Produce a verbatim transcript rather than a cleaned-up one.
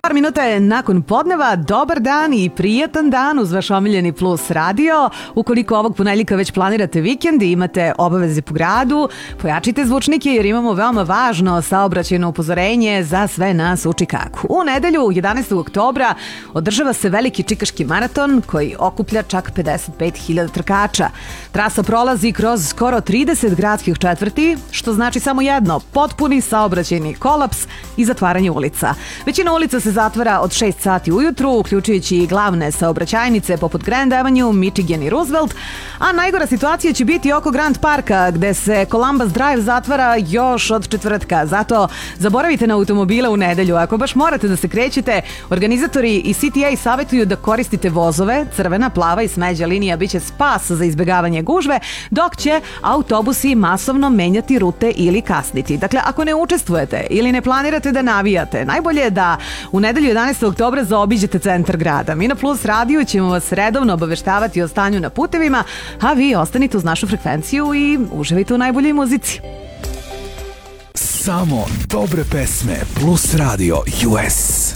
Par minuta je nakon podneva, dobar dan i prijatan dan uz vaš omiljeni Plus radio. Ukoliko ovog ponedjeljka već planirate vikend i imate obaveze po gradu, pojačite zvučnike jer imamo veoma važno saobraćajno upozorenje za sve nas u Čikagu. U nedelju, jedanaestog oktobra, održava se veliki čikaški maraton koji okuplja čak pedeset pet hiljada trkača. Trasa prolazi kroz skoro trideset gradskih četvrti, što znači samo jedno, potpuni saobraćajni kolaps i zatvaranje ulica. Većina ulica se zatvara od šest sati ujutru, uključujući i glavne saobraćajnice poput Grand Avenue, Michigan i Roosevelt, a najgora situacija će biti oko Grand Parka, gde se Columbus Drive zatvara još od četvrtka. Zato zaboravite na automobile u nedelju. Ako baš morate da se krećete, organizatori i C T A savjetuju da koristite vozove, crvena, plava i smeđa linija biće spas za izbjegavanje gužve, dok će autobusi masovno menjati rute ili kasniti. Dakle, ako ne učestvujete ili ne planirate da navijate, najbolje je da u nedelju jedanaestog oktobra zaobiđete centar grada. Mi na Plus radiju ćemo vas redovno obaveštavati o stanju na putevima, a vi ostanite uz našu frekvenciju i uživajte u najboljoj muzici. Samo dobre pesme Plus Radio U S.